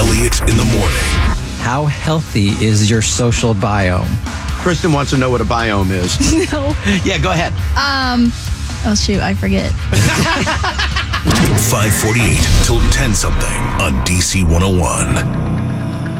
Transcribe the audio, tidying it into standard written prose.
Elliott in the morning. How healthy is your social biome? Kristen wants to know what a biome is. No. Yeah, go ahead. Oh, shoot, I forget. 548 till 10 something on DC 101.